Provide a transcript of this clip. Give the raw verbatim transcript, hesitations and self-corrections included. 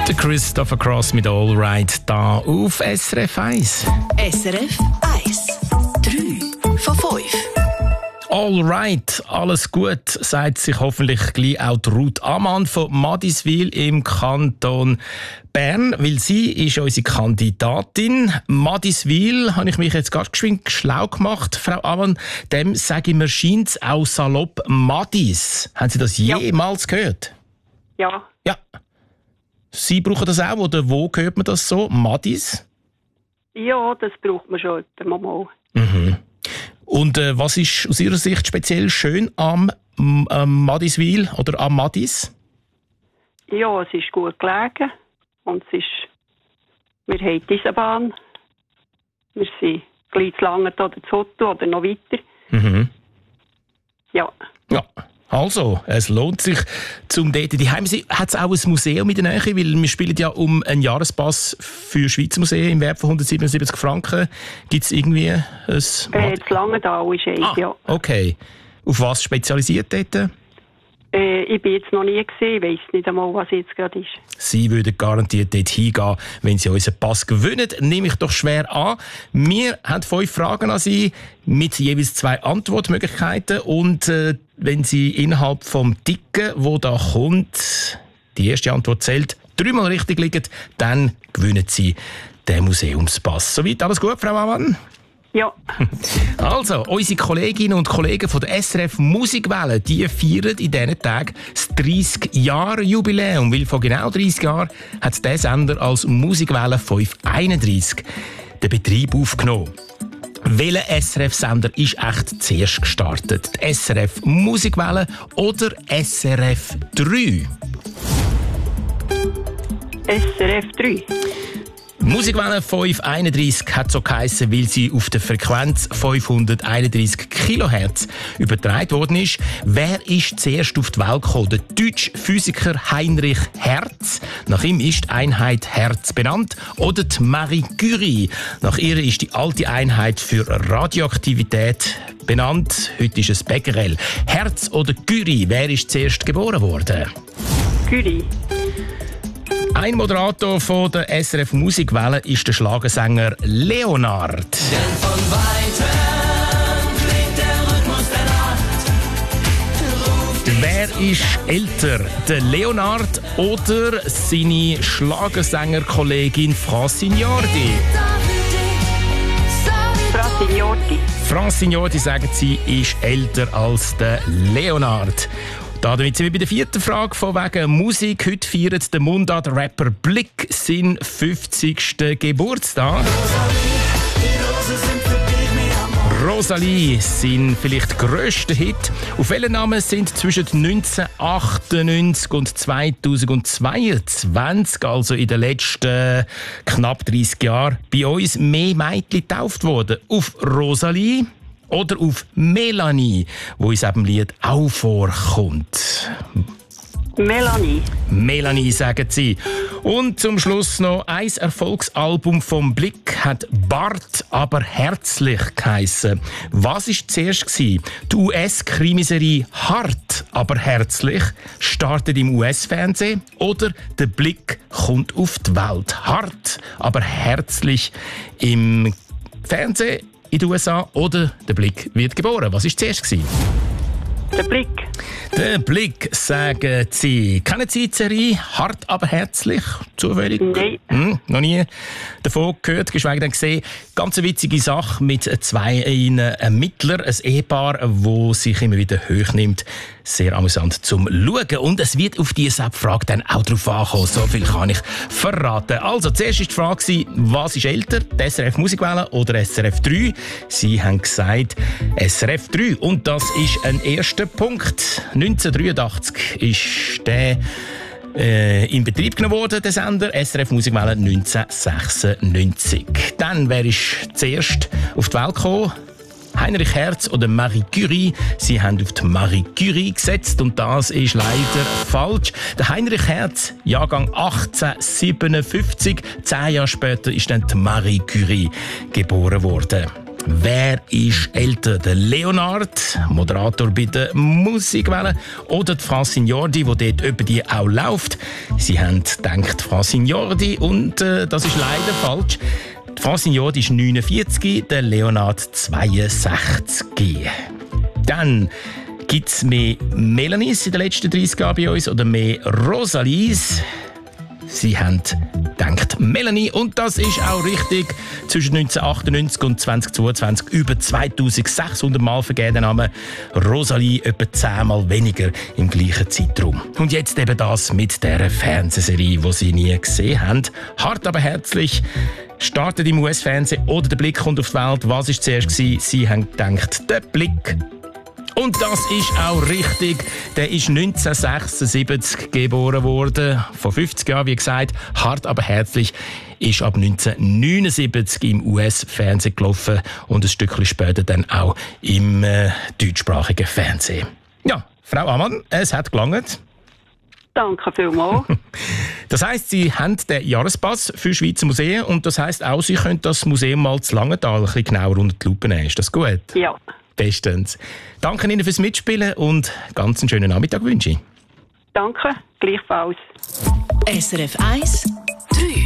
Der Christopher Cross mit All Right da auf S R F eins. S R F eins. drei von fünf. All right, alles gut, sagt sich hoffentlich gleich auch die Ruth Amann von Madiswil im Kanton Bern, weil sie ist unsere Kandidatin. Madiswil, habe ich mich jetzt gerade geschwind schlau gemacht, Frau Amann, dem sage ich mir, scheint es auch salopp Madis. Haben Sie das Ja. jemals gehört? Ja, Ja. Sie brauchen das auch, oder wo hört man das so? Madis? ja, das braucht man schon öfter mal. Mhm. Und äh, was ist aus Ihrer Sicht speziell schön am, am Madiswil oder am Madis? Ja, es ist gut gelegen und es ist, wir haben diese Bahn. Wir sind gleich zu lange oder zu Otto oder noch weiter. Mhm. Ja, Ja, also, es lohnt sich zum dort. Die Heim hat es auch ein Museum in der Nähe, weil wir spielen ja um einen Jahrespass für Schweizer Museen im Wert von hundertsiebenundsiebzig Franken. Gibt es irgendwie ein... äh, zu Langenthal ist eins, Ah, ja. okay. Auf was spezialisiert dort? Äh, ich bin jetzt noch nie gesehen, ich weiss nicht einmal, was jetzt gerade ist. Sie würden garantiert dort hingehen, wenn Sie unseren Pass gewinnen. Nehme ich doch schwer an. Wir haben fünf Fragen an Sie mit jeweils zwei Antwortmöglichkeiten. Und äh, wenn Sie innerhalb vom Ticken, wo da kommt, die erste Antwort zählt, dreimal richtig liegen, dann gewinnen Sie den Museumspass. Soweit alles gut, Frau Amann? Ja, Also, unsere Kolleginnen und Kollegen von der S R F Musikwelle, die feiern in diesen Tagen das dreißig-Jahre-Jubiläum, weil vor genau dreißig Jahren hat der Sender als Musikwelle fünfhunderteinunddreißig den Betrieb aufgenommen. Welcher S R F-Sender ist echt zuerst gestartet? Die S R F Musikwelle oder S R F drei? S R F drei. Musikwelle fünfhunderteinunddreißig hat so geheissen, weil sie auf der Frequenz fünfhunderteinunddreißig Kilohertz übertragen worden ist. Wer ist zuerst auf die Welt gekommen? Der deutsche Physiker Heinrich Hertz. Nach ihm ist die Einheit Hertz benannt. Oder die Marie Curie. Nach ihr ist die alte Einheit für Radioaktivität benannt. Heute ist es Becquerel. Hertz oder Curie? Wer ist zuerst geboren worden? Curie. Ein Moderator von der S R F Musikwelle ist der Schlagersänger Leonard. Denn von Weitem klingt der Rhythmus der Nacht. Wer ist älter, der Leonard oder seine Schlagersängerkollegin Francignordi? Francignordi. Francignordi, sagen sie, ist älter als der Leonard. Damit sind wir bei der vierten Frage von wegen Musik. Heute feiert der Mundart-Rapper Blick seinen fünfzigsten Geburtstag. Rosalie, sein vielleicht grösster Hit. Auf welchen Namen sind zwischen neunzehnhundertachtundneunzig und zweitausendzweiundzwanzig, also in den letzten knapp dreißig Jahren, bei uns mehr Mädchen getauft worden? Auf Rosalie oder auf Melanie, wo in diesem Lied auch vorkommt? Melanie. Melanie, sagen sie. Und zum Schluss noch ein Erfolgsalbum vom Blick hat Bart, aber herzlich geheissen. Was war zuerst gewesen? Die U S-Krimiserie Hart, aber herzlich startet im U S-Fernsehen oder der Blick kommt auf die Welt. Hart, aber herzlich im Fernsehen in den U S A oder der Blick wird geboren. Was war zuerst gewesen? Der Blick. Der Blick, sagen Sie. Kennen Sie die Serie Hart, aber herzlich? Zufällig? Nein. Hm, noch nie davon gehört, geschweige denn gesehen. Ganz eine witzige Sache mit zwei Ermittlern, ein Ehepaar, das sich immer wieder hoch nimmt. Sehr amüsant zum Schauen. Und es wird auf diese Frage dann auch drauf ankommen. So viel kann ich verraten. Also, zuerst war die Frage, was ist älter? Die S R F Musikwelle oder S R F drei? Sie haben gesagt S R F drei. Und das ist ein erster Punkt. neunzehnhundertdreiundachtzig ist der äh, in Betrieb genommen worden, der Sender S R F Musikwelle neunzehnhundertsechsundneunzig. Dann, wer ist zuerst auf die Welt gekommen? Heinrich Hertz oder Marie Curie. Sie haben auf die Marie Curie gesetzt und das ist leider falsch. Der Heinrich Hertz, Jahrgang achtzehnhundertsiebenundfünfzig. Zehn Jahre später ist dann die Marie Curie geboren worden. Wer ist älter? Der Leonard, Moderator bei der Musikwelle, oder die Francine Jordi, die dort über die auch läuft? Sie haben gedacht, Francine Jordi, und äh, das ist leider falsch. Die Francine Jordi ist neunundvierzig, der Leonard zweiundsechzig. Dann gibt es mehr Melanies in den letzten dreißig Jahren bei uns oder mehr Rosalies? Sie haben gedacht Melanie, und das ist auch richtig. Zwischen neunzehnhundertachtundneunzig und zweitausendzweiundzwanzig über zweitausendsechshundert Mal vergeben der Name Rosalie, etwa zehnmal weniger im gleichen Zeitraum. Und jetzt eben das mit dieser Fernsehserie, die Sie nie gesehen haben. Hart aber herzlich. Startet im U S-Fernsehen oder «Der Blick kommt auf die Welt». Was war zuerst? Sie haben gedacht, «Der Blick». Und das ist auch richtig. Der ist neunzehnhundertsechsundsiebzig geboren worden. Vor fünfzig Jahren, wie gesagt. Hart aber herzlich ist ab neunzehnhundertneunundsiebzig im U S-Fernsehen gelaufen und ein Stückchen später dann auch im äh, deutschsprachigen Fernsehen. Ja, Frau Ammann, es hat gelangt. Danke vielmals. Das heisst, Sie haben den Jahrespass für Schweizer Museen, und das heisst auch, Sie können das Museum mal zu Langenthal ein bisschen genauer unter die Lupe nehmen. Ist das gut? Ja. Bestens. Danke Ihnen fürs Mitspielen und ganz einen schönen Nachmittag wünsche ich. Danke, gleichfalls. S R F eins, drei.